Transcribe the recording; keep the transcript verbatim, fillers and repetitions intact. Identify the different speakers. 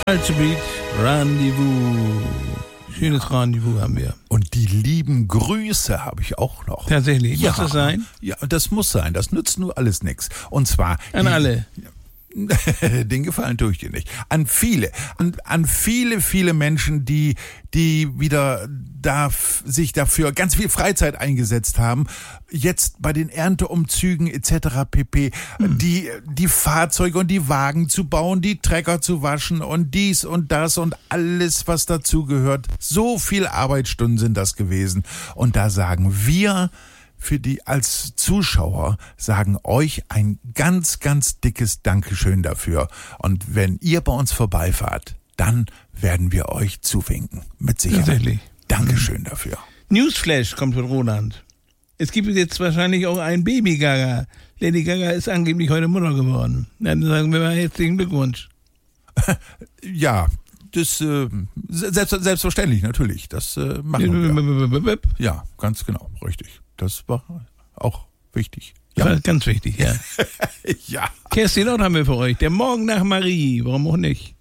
Speaker 1: Culture Beat, Rendezvous. Schönes ja. Rendezvous haben wir.
Speaker 2: Und die lieben Grüße habe ich auch noch.
Speaker 1: Tatsächlich,
Speaker 2: ja.
Speaker 1: muss das sein?
Speaker 2: Ja, das muss sein. Das nützt nur alles nichts. Und zwar...
Speaker 1: An
Speaker 2: die,
Speaker 1: alle.
Speaker 2: Den Gefallen tue ich dir nicht. An viele, an, an viele, viele Menschen, die, die wieder da, sich dafür ganz viel Freizeit eingesetzt haben, jetzt bei den Ernteumzügen et cetera pp. Hm. Die, die Fahrzeuge und die Wagen zu bauen, die Trecker zu waschen und dies und das und alles, was dazugehört. So viel Arbeitsstunden sind das gewesen. Und da sagen wir, für die als Zuschauer sagen euch ein ganz, ganz dickes Dankeschön dafür. Und wenn ihr bei uns vorbeifahrt, dann werden wir euch zuwinken. Mit Sicherheit.
Speaker 1: Tatsächlich.
Speaker 2: Dankeschön dafür.
Speaker 1: Newsflash kommt von Roland. Es gibt jetzt wahrscheinlich auch ein Baby Gaga. Lady Gaga ist angeblich heute Mutter geworden. Dann sagen wir mal herzlichen Glückwunsch.
Speaker 2: Ja, das äh, selbst, selbstverständlich, natürlich. Das äh, machen wir. Ja, ganz genau, richtig. Das war auch wichtig.
Speaker 1: Ja. Das war ganz wichtig, ja.
Speaker 2: Ja.
Speaker 1: Kerstin Ott haben wir für euch. Der Morgen nach Marie. Warum auch nicht?